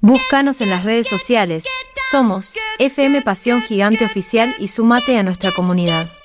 Búscanos en las redes sociales. Somos FM Pasión Gigante Oficial y sumate a nuestra comunidad.